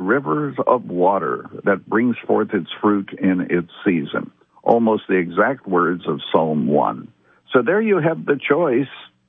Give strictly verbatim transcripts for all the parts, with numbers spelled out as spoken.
rivers of water that brings forth its fruit in its season. Almost the exact words of Psalm one. So there you have the choice.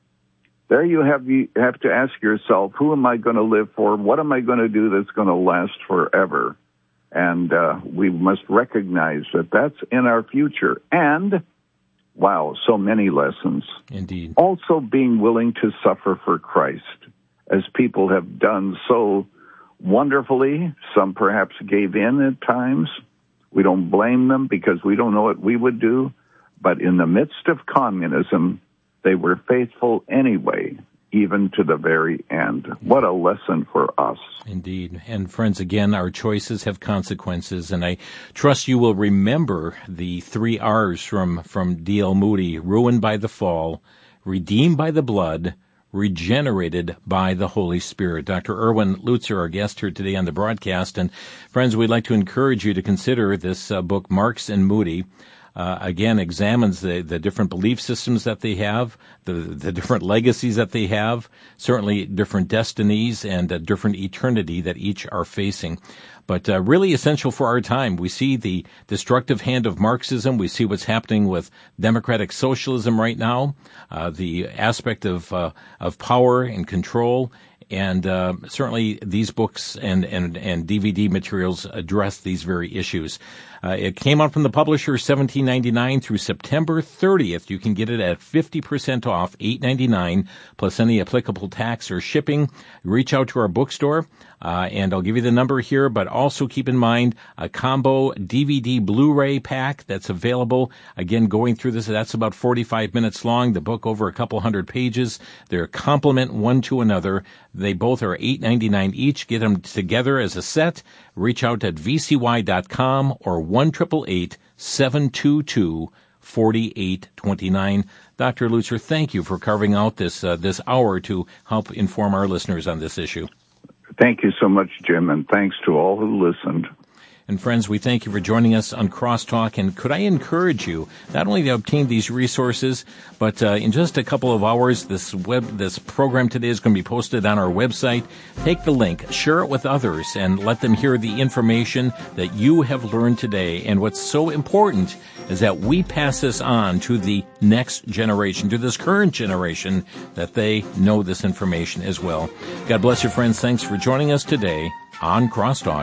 There you have you have to ask yourself, who am I going to live for? What am I going to do that's going to last forever? And uh, we must recognize that that's in our future. And, wow, so many lessons. Indeed. Also being willing to suffer for Christ, as people have done so wonderfully. Some perhaps gave in at times. We don't blame them because we don't know what we would do. But in the midst of communism, they were faithful anyway, even to the very end. What a lesson for us. Indeed. And friends, again, our choices have consequences, and I trust you will remember the three R's from, from D L Moody: ruined by the fall, redeemed by the blood, regenerated by the Holy Spirit. Doctor Erwin Lutzer, our guest here today on the broadcast. And friends, we'd like to encourage you to consider this uh, book, Marks and Moody. Uh, again, examines the, the different belief systems that they have, the, the different legacies that they have, certainly different destinies and a different eternity that each are facing. But uh, really essential for our time. We see the destructive hand of Marxism. We see what's happening with democratic socialism right now, uh, the aspect of uh, of power and control. And uh, certainly these books and, and, and D V D materials address these very issues. Uh, it came out from the publisher seventeen ninety-nine through September thirtieth. You can get it at fifty percent off, eight ninety-nine, plus any applicable tax or shipping. Reach out to our bookstore, uh, and I'll give you the number here, but also keep in mind a combo D V D Blu-ray pack that's available. Again, going through this, that's about forty-five minutes long. The book over a couple hundred pages. They're complement one to another. They both are eight ninety-nine each. Get them together as a set. Reach out at v c y dot com or one eight eight eight, seven two two, four eight two nine. Doctor Lutzer, thank you for carving out this uh, this hour to help inform our listeners on this issue. Thank you so much, Jim, and thanks to all who listened. And friends, we thank you for joining us on Crosstalk. And could I encourage you not only to obtain these resources, but uh, in just a couple of hours, this web, this program today is going to be posted on our website. Take the link, share it with others, and let them hear the information that you have learned today. And what's so important is that we pass this on to the next generation, to this current generation, that they know this information as well. God bless you, friends. Thanks for joining us today on Crosstalk.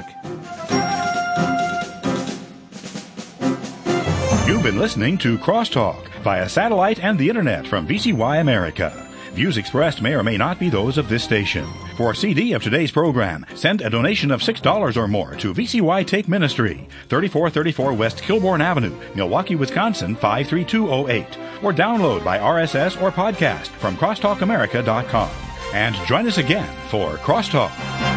You've been listening to Crosstalk via satellite and the internet from V C Y America. Views expressed may or may not be those of this station. For a C D of today's program, send a donation of six dollars or more to V C Y Take Ministry, thirty-four thirty-four West Kilbourne Avenue, Milwaukee, Wisconsin, five three two oh eight. Or download by R S S or podcast from crosstalk america dot com. And join us again for Crosstalk.